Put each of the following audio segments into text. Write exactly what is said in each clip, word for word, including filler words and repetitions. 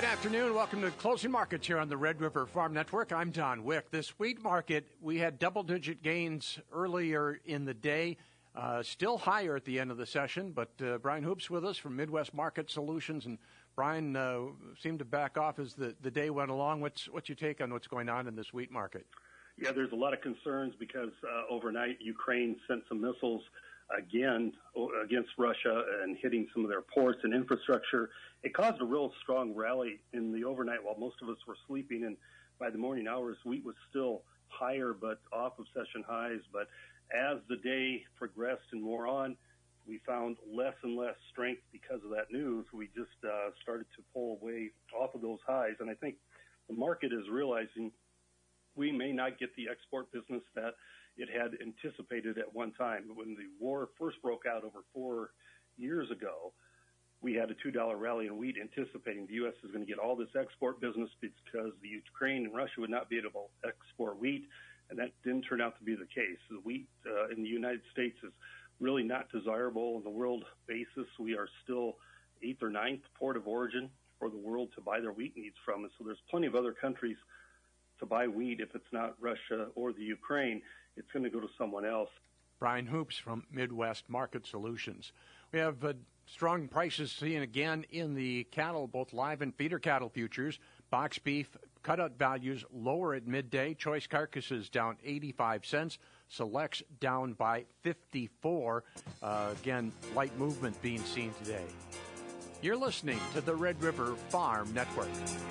Good afternoon. Welcome to Closing Markets here on the Red River Farm Network. I'm Don Wick. This wheat market, we had double-digit gains earlier in the day, uh, still higher at the end of the session. But uh, Brian Hoops with us from Midwest Market Solutions. And Brian uh, seemed to back off as the, the day went along. What's, what's your take on what's going on in this wheat market? Yeah, there's a lot of concerns because uh, overnight Ukraine sent some missiles again against Russia and hitting some of their ports and infrastructure. It caused a real strong rally in the overnight while most of us were sleeping, and by the morning hours, wheat was still higher but off of session highs. But as the day progressed and wore on, we found less and less strength because of that news. We just uh, started to pull away off of those highs, and I think the market is realizing we may not get the export business that it had anticipated at one time. When the war first broke out over four years ago, we had a two dollar rally in wheat anticipating the U S is going to get all this export business because the Ukraine and Russia would not be able to export wheat, and that didn't turn out to be the case. The wheat uh, in the United States is really not desirable on the world basis. We are still eighth or ninth port of origin for the world to buy their wheat needs from, and so there's plenty of other countries to buy wheat. If it's not Russia or the Ukraine, it's going to go to someone else. Brian Hoops from Midwest Market Solutions. We have uh, strong prices seen again in the cattle, both live and feeder cattle futures. Box beef cutout values lower at midday. Choice carcasses down eighty-five cents. Selects down by fifty-four. Uh, again, light movement being seen today. You're listening to the Red River Farm Network.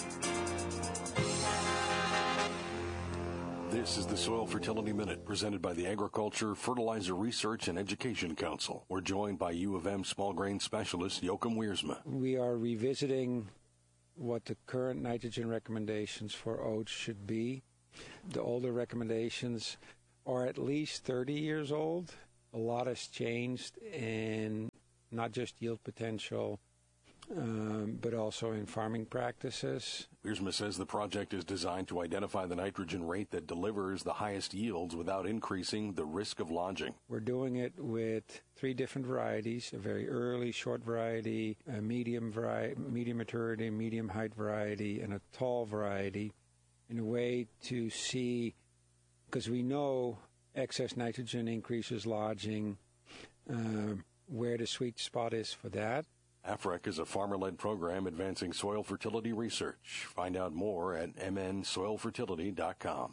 This is the Soil Fertility Minute, presented by the Agriculture, Fertilizer Research and Education Council. We're joined by U of M small grain specialist Joachim Wiersma. We are revisiting what the current nitrogen recommendations for oats should be. The older recommendations are at least thirty years old. A lot has changed in not just yield potential, Um, but also in farming practices. Wiersma says the project is designed to identify the nitrogen rate that delivers the highest yields without increasing the risk of lodging. We're doing it with three different varieties: a very early short variety, a medium vari- medium maturity, medium height variety, and a tall variety, in a way to see, because we know excess nitrogen increases lodging, uh, where the sweet spot is for that. A F R E C is a farmer-led program advancing soil fertility research. Find out more at m n soil fertility dot com.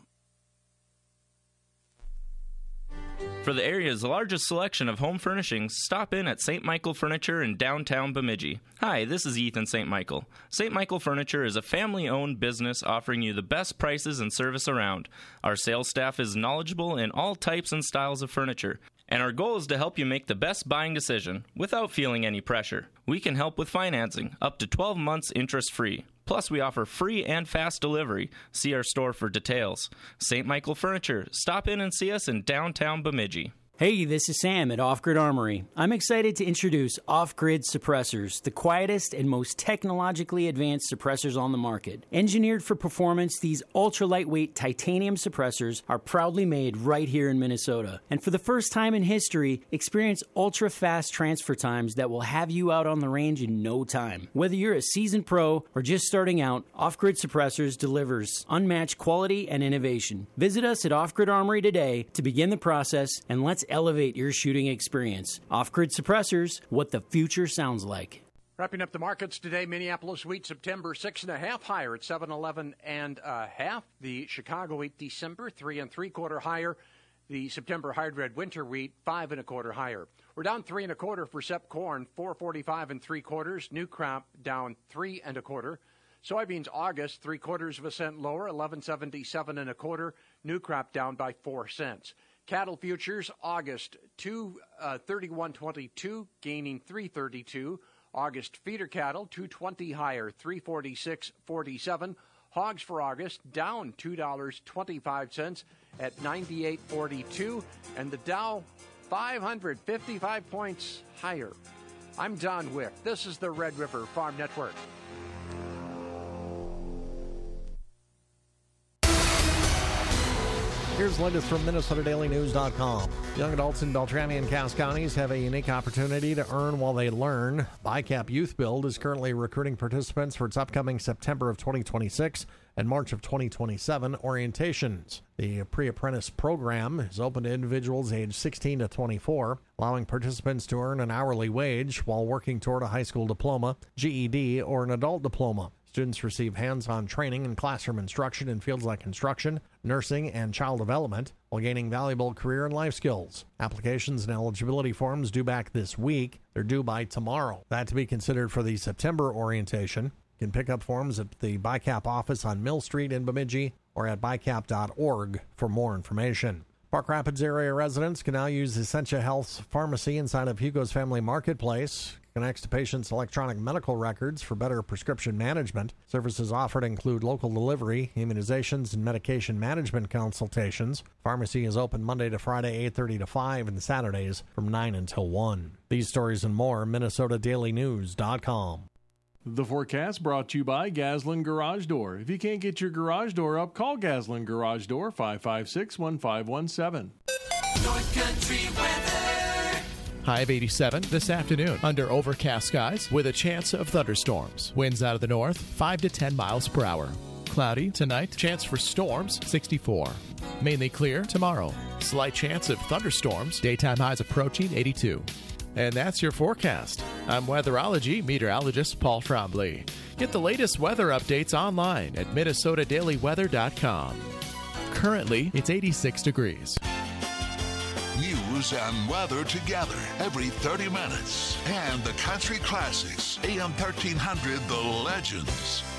For the area's largest selection of home furnishings, stop in at Saint Michael Furniture in downtown Bemidji. Hi, this is Ethan Saint Michael. Saint Michael Furniture is a family-owned business offering you the best prices and service around. Our sales staff is knowledgeable in all types and styles of furniture, and our goal is to help you make the best buying decision without feeling any pressure. We can help with financing, up to twelve months interest-free. Plus, we offer free and fast delivery. See our store for details. Saint Michael Furniture. Stop in and see us in downtown Bemidji. Hey, this is Sam at Off Grid Armory. I'm excited to introduce Off Grid Suppressors, the quietest and most technologically advanced suppressors on the market. Engineered for performance, these ultra-lightweight titanium suppressors are proudly made right here in Minnesota. And for the first time in history, experience ultra-fast transfer times that will have you out on the range in no time. Whether you're a seasoned pro or just starting out, Off Grid Suppressors delivers unmatched quality and innovation. Visit us at Off Grid Armory today to begin the process, and let's elevate your shooting experience. Off-Grid Suppressors, what the future sounds like. Wrapping up the markets today, Minneapolis wheat September six and a half higher at seven eleven and a half. The Chicago wheat December three and three quarter higher. The September hard red winter wheat five and a quarter higher. We're down three and a quarter for Sep corn, four forty five and three quarters. New crop down three and a quarter. Soybeans August three quarters of a cent lower, eleven seventy seven and a quarter. New crop down by four cents. Cattle futures, August two thirty-one twenty-two, gaining three thirty-two. August feeder cattle, two twenty higher, three forty-six forty-seven. Hogs for August down two dollars and twenty-five cents at ninety-eight forty-two. And the Dow five hundred fifty-five points higher. I'm Don Wick. This is the Red River Farm Network. Here's the latest from Minnesota Daily News dot com. Young adults in Beltrami and Cass counties have a unique opportunity to earn while they learn. BICAP Youth Build is currently recruiting participants for its upcoming September of twenty twenty-six and March of twenty twenty-seven orientations. The pre-apprentice program is open to individuals aged sixteen to twenty-four, allowing participants to earn an hourly wage while working toward a high school diploma, G E D, or an adult diploma. Students receive hands-on training and classroom instruction in fields like construction, nursing, and child development, while gaining valuable career and life skills. Applications and eligibility forms due back this week. They're due by tomorrow. That to be considered for the September orientation. You can pick up forms at the BICAP office on Mill Street in Bemidji or at bicap dot org for more information. Park Rapids area residents can now use Essentia Health's pharmacy inside of Hugo's Family Marketplace. Connects to patients' electronic medical records for better prescription management. Services offered include local delivery, immunizations, and medication management consultations. Pharmacy is open Monday to Friday, eight thirty to five, and Saturdays from nine until one. These stories and more, Minnesota Daily News dot com. The forecast brought to you by Gaslin Garage Door. If you can't get your garage door up, call Gaslin Garage Door, five five six, one five one seven. North Country weather. High of eighty-seven this afternoon under overcast skies with a chance of thunderstorms. Winds out of the north, five to ten miles per hour. Cloudy tonight, chance for storms, sixty-four. Mainly clear tomorrow. Slight chance of thunderstorms, daytime highs approaching eighty-two. And that's your forecast. I'm weatherology meteorologist Paul Trombley. Get the latest weather updates online at Minnesota Daily Weather dot com. Currently, it's eighty-six degrees. News and weather together every thirty minutes. And the country classics, A M thirteen hundred, The Legends.